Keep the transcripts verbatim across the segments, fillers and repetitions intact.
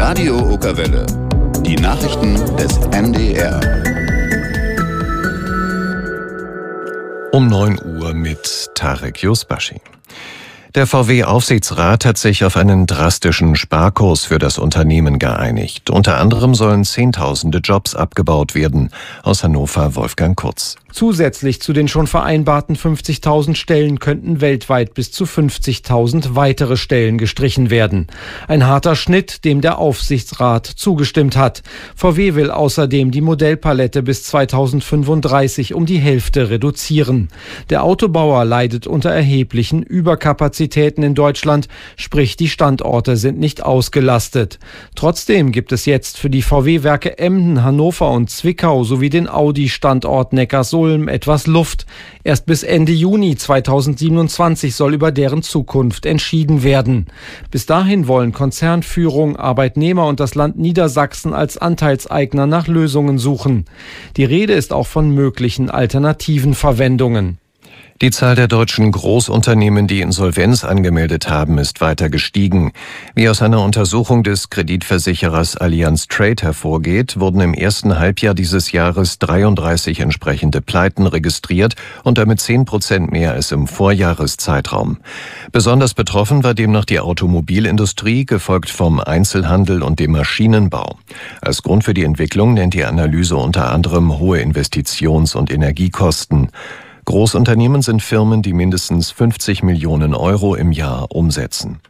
Radio Okerwelle. Die Nachrichten des M D R. Um neun Uhr mit Tarek Yusbashi. Der V W-Aufsichtsrat hat sich auf einen drastischen Sparkurs für das Unternehmen geeinigt. Unter anderem sollen Zehntausende Jobs abgebaut werden. Aus Hannover Wolfgang Kurz. Zusätzlich zu den schon vereinbarten fünfzigtausend Stellen könnten weltweit bis zu fünfzigtausend weitere Stellen gestrichen werden. Ein harter Schnitt, dem der Aufsichtsrat zugestimmt hat. V W will außerdem die Modellpalette bis zweitausendfünfunddreißig um die Hälfte reduzieren. Der Autobauer leidet unter erheblichen Überkapazitäten in Deutschland, sprich die Standorte sind nicht ausgelastet. Trotzdem gibt es jetzt für die V W-Werke Emden, Hannover und Zwickau sowie den Audi-Standort Neckarsulm etwas Luft. Erst bis Ende Juni zweitausendsiebenundzwanzig soll über deren Zukunft entschieden werden. Bis dahin wollen Konzernführung, Arbeitnehmer und das Land Niedersachsen als Anteilseigner nach Lösungen suchen. Die Rede ist auch von möglichen alternativen Verwendungen. Die Zahl der deutschen Großunternehmen, die Insolvenz angemeldet haben, ist weiter gestiegen. Wie aus einer Untersuchung des Kreditversicherers Allianz Trade hervorgeht, wurden im ersten Halbjahr dieses Jahres dreiunddreißig entsprechende Pleiten registriert und damit zehn Prozent mehr als im Vorjahreszeitraum. Besonders betroffen war demnach die Automobilindustrie, gefolgt vom Einzelhandel und dem Maschinenbau. Als Grund für die Entwicklung nennt die Analyse unter anderem hohe Investitions- und Energiekosten. Großunternehmen sind Firmen, die mindestens fünfzig Millionen Euro im Jahr umsetzen.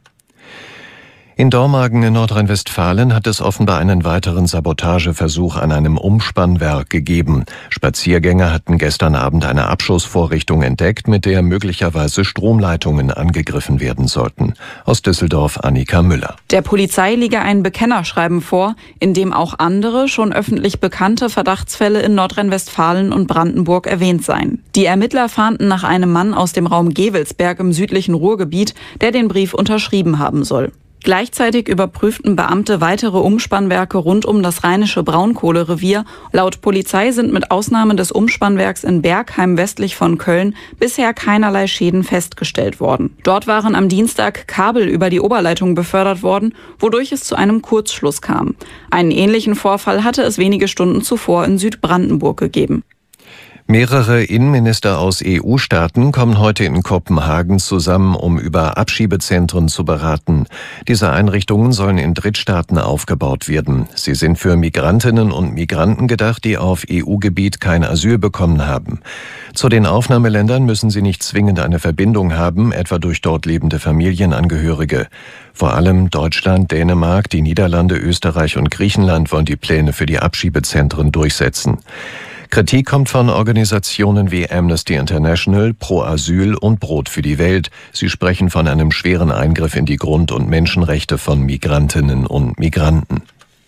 In Dormagen in Nordrhein-Westfalen hat es offenbar einen weiteren Sabotageversuch an einem Umspannwerk gegeben. Spaziergänger hatten gestern Abend eine Abschussvorrichtung entdeckt, mit der möglicherweise Stromleitungen angegriffen werden sollten. Aus Düsseldorf Annika Müller. Der Polizei liege ein Bekennerschreiben vor, in dem auch andere, schon öffentlich bekannte Verdachtsfälle in Nordrhein-Westfalen und Brandenburg erwähnt seien. Die Ermittler fahnden nach einem Mann aus dem Raum Gevelsberg im südlichen Ruhrgebiet, der den Brief unterschrieben haben soll. Gleichzeitig überprüften Beamte weitere Umspannwerke rund um das rheinische Braunkohlerevier. Laut Polizei sind mit Ausnahme des Umspannwerks in Bergheim westlich von Köln bisher keinerlei Schäden festgestellt worden. Dort waren am Dienstag Kabel über die Oberleitung befördert worden, wodurch es zu einem Kurzschluss kam. Einen ähnlichen Vorfall hatte es wenige Stunden zuvor in Südbrandenburg gegeben. Mehrere Innenminister aus E U-Staaten kommen heute in Kopenhagen zusammen, um über Abschiebezentren zu beraten. Diese Einrichtungen sollen in Drittstaaten aufgebaut werden. Sie sind für Migrantinnen und Migranten gedacht, die auf E U-Gebiet kein Asyl bekommen haben. Zu den Aufnahmeländern müssen sie nicht zwingend eine Verbindung haben, etwa durch dort lebende Familienangehörige. Vor allem Deutschland, Dänemark, die Niederlande, Österreich und Griechenland wollen die Pläne für die Abschiebezentren durchsetzen. Kritik kommt von Organisationen wie Amnesty International, Pro Asyl und Brot für die Welt. Sie sprechen von einem schweren Eingriff in die Grund- und Menschenrechte von Migrantinnen und Migranten.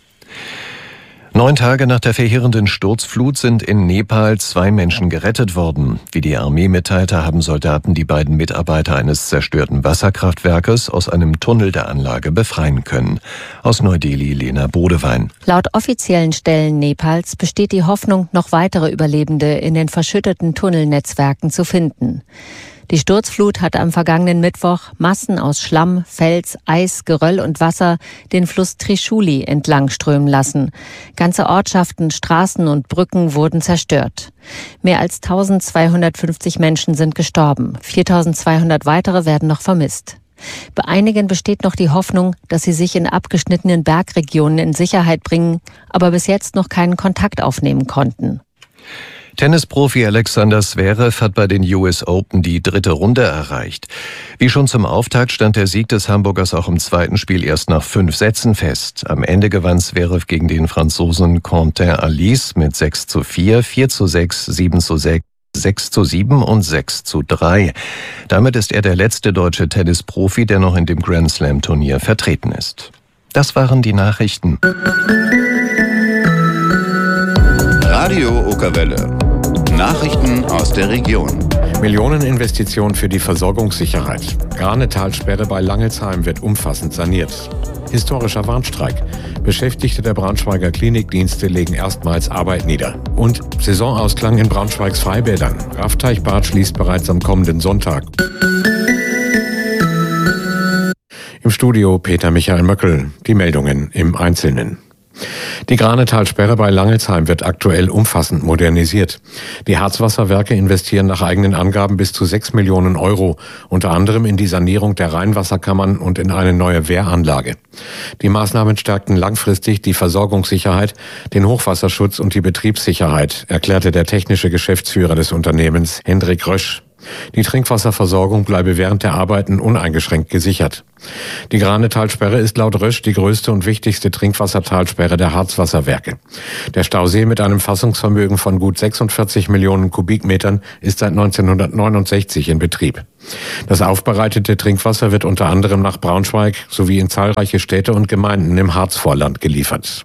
Neun Tage nach der verheerenden Sturzflut sind in Nepal zwei Menschen gerettet worden. Wie die Armee mitteilte, haben Soldaten die beiden Mitarbeiter eines zerstörten Wasserkraftwerkes aus einem Tunnel der Anlage befreien können. Aus Neu-Delhi Lena Bodewein. Laut offiziellen Stellen Nepals besteht die Hoffnung, noch weitere Überlebende in den verschütteten Tunnelnetzwerken zu finden. Die Sturzflut hat am vergangenen Mittwoch Massen aus Schlamm, Fels, Eis, Geröll und Wasser den Fluss Trishuli entlangströmen lassen. Ganze Ortschaften, Straßen und Brücken wurden zerstört. Mehr als eintausendzweihundertfünfzig Menschen sind gestorben. viertausendzweihundert weitere werden noch vermisst. Bei einigen besteht noch die Hoffnung, dass sie sich in abgeschnittenen Bergregionen in Sicherheit bringen, aber bis jetzt noch keinen Kontakt aufnehmen konnten. Tennisprofi Alexander Zverev hat bei den U S Open die dritte Runde erreicht. Wie schon zum Auftakt stand der Sieg des Hamburgers auch im zweiten Spiel erst nach fünf Sätzen fest. Am Ende gewann Zverev gegen den Franzosen Quentin Alice mit sechs zu vier, vier zu sechs, sieben zu sechs, sechs zu sieben und sechs zu drei. Damit ist er der letzte deutsche Tennisprofi, der noch in dem Grand Slam Turnier vertreten ist. Das waren die Nachrichten. Radio Okerwelle. Nachrichten aus der Region. Millioneninvestition für die Versorgungssicherheit. Granetalsperre bei Langelsheim wird umfassend saniert. Historischer Warnstreik. Beschäftigte der Braunschweiger Klinikdienste legen erstmals Arbeit nieder. Und Saisonausklang in Braunschweigs Freibädern. Raffteichbad schließt bereits am kommenden Sonntag. Im Studio Peter Michael Möckel. Die Meldungen im Einzelnen. Die Granetalsperre bei Langelsheim wird aktuell umfassend modernisiert. Die Harzwasserwerke investieren nach eigenen Angaben bis zu sechs Millionen Euro, unter anderem in die Sanierung der Rheinwasserkammern und in eine neue Wehranlage. Die Maßnahmen stärkten langfristig die Versorgungssicherheit, den Hochwasserschutz und die Betriebssicherheit, erklärte der technische Geschäftsführer des Unternehmens, Hendrik Rösch. Die Trinkwasserversorgung bleibe während der Arbeiten uneingeschränkt gesichert. Die Granetalsperre ist laut Rösch die größte und wichtigste Trinkwassertalsperre der Harzwasserwerke. Der Stausee mit einem Fassungsvermögen von gut sechsundvierzig Millionen Kubikmetern ist seit neunzehnhundertneunundsechzig in Betrieb. Das aufbereitete Trinkwasser wird unter anderem nach Braunschweig sowie in zahlreiche Städte und Gemeinden im Harzvorland geliefert.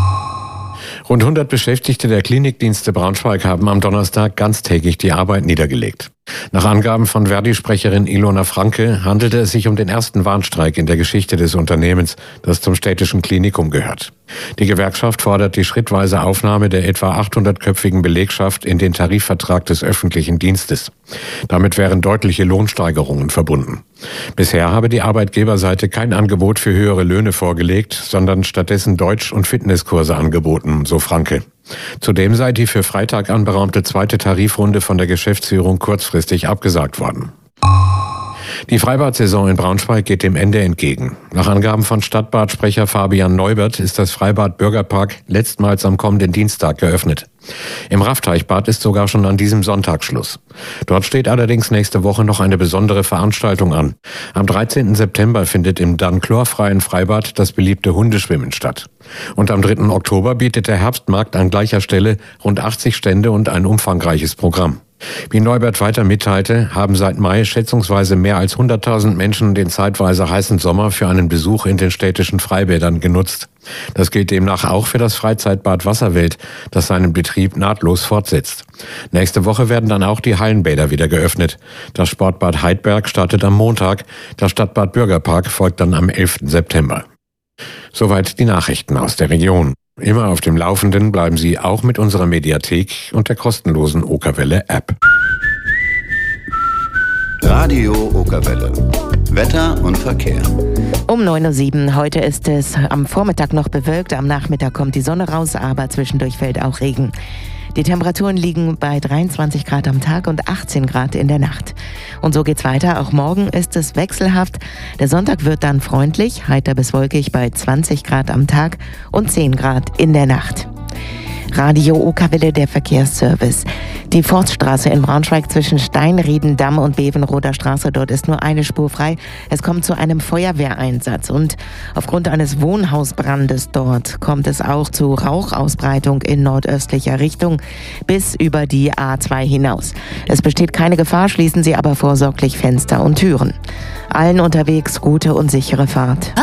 Rund hundert Beschäftigte der Klinikdienste Braunschweig haben am Donnerstag ganztägig die Arbeit niedergelegt. Nach Angaben von Verdi-Sprecherin Ilona Franke handelte es sich um den ersten Warnstreik in der Geschichte des Unternehmens, das zum städtischen Klinikum gehört. Die Gewerkschaft fordert die schrittweise Aufnahme der etwa achthundertköpfigen Belegschaft in den Tarifvertrag des öffentlichen Dienstes. Damit wären deutliche Lohnsteigerungen verbunden. Bisher habe die Arbeitgeberseite kein Angebot für höhere Löhne vorgelegt, sondern stattdessen Deutsch- und Fitnesskurse angeboten, so Franke. Zudem sei die für Freitag anberaumte zweite Tarifrunde von der Geschäftsführung kurzfristig abgesagt worden. Die Freibad-Saison in Braunschweig geht dem Ende entgegen. Nach Angaben von Stadtbadsprecher Fabian Neubert ist das Freibad Bürgerpark letztmals am kommenden Dienstag geöffnet. Im Raffteichbad ist sogar schon an diesem Sonntag Schluss. Dort steht allerdings nächste Woche noch eine besondere Veranstaltung an. Am dreizehnten September findet im dann chlorfreien Freibad das beliebte Hundeschwimmen statt. Und am dritten Oktober bietet der Herbstmarkt an gleicher Stelle rund achtzig Stände und ein umfangreiches Programm. Wie Neubert weiter mitteilte, haben seit Mai schätzungsweise mehr als hunderttausend Menschen den zeitweise heißen Sommer für einen Besuch in den städtischen Freibädern genutzt. Das gilt demnach auch für das Freizeitbad Wasserwelt, das seinen Betrieb nahtlos fortsetzt. Nächste Woche werden dann auch die Hallenbäder wieder geöffnet. Das Sportbad Heidberg startet am Montag, das Stadtbad Bürgerpark folgt dann am elften September. Soweit die Nachrichten aus der Region. Immer auf dem Laufenden bleiben Sie auch mit unserer Mediathek und der kostenlosen Okerwelle-App. Radio Okerwelle. Wetter und Verkehr. Um neun Uhr sieben. Heute ist es am Vormittag noch bewölkt, am Nachmittag kommt die Sonne raus, aber zwischendurch fällt auch Regen. Die Temperaturen liegen bei dreiundzwanzig Grad am Tag und achtzehn Grad in der Nacht. Und so geht's weiter. Auch morgen ist es wechselhaft. Der Sonntag wird dann freundlich, heiter bis wolkig bei zwanzig Grad am Tag und zehn Grad in der Nacht. Radio Okerwelle, der Verkehrsservice. Die Forststraße in Braunschweig zwischen Steinriedendamm und Bevenroder Straße, dort ist nur eine Spur frei. Es kommt zu einem Feuerwehreinsatz und aufgrund eines Wohnhausbrandes dort kommt es auch zu Rauchausbreitung in nordöstlicher Richtung bis über die A zwei hinaus. Es besteht keine Gefahr, schließen Sie aber vorsorglich Fenster und Türen. Allen unterwegs gute und sichere Fahrt.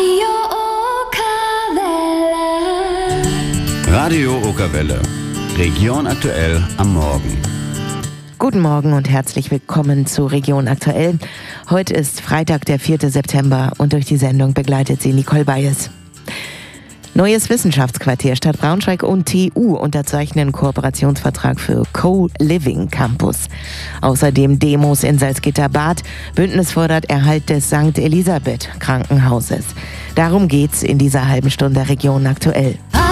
Radio Okerwelle. Region aktuell am Morgen. Guten Morgen und herzlich willkommen zu Region aktuell. Heute ist Freitag, der vierte September und durch die Sendung begleitet Sie Nicole Bayes. Neues Wissenschaftsquartier Stadt Braunschweig und T U unterzeichnen Kooperationsvertrag für Co-Living Campus. Außerdem Demos in Salzgitter-Bad. Bündnis fordert Erhalt des Sankt Elisabeth Krankenhauses. Darum geht's in dieser halben Stunde Region aktuell.